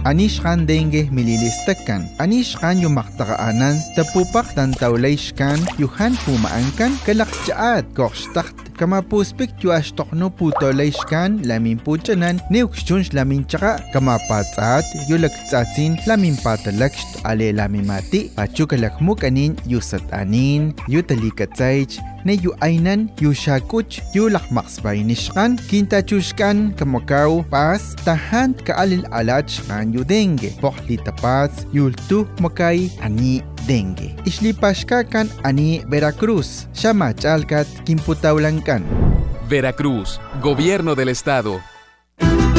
anishkan dengue mililistakan. Anishkan yung maktakaanan, tapupak tan tawlayshkan, yuhan pumaangkan, kalakjaat, kokstakt, kamapuspik yu ashtokno putolayshkan, lamin puchanan, neukshunsh lamin tsaka, kamapatsat, yu laktsatsin, lamin patalakst, ale lamin mati, pachu kalakmukanin, yu satanin, yu talikatsaych, na yu aynan, yu shakuch, yu lakmaksbaynishkan, kintachushkan, kamakaw, pas, tahan kaalil alachkan yu dengue, pokli tapas, yultu makay, ani dengue. Ishlipashka kan ani Veracruz, siya machalkat, kimputawlangkan. Veracruz, Gobierno del Estado.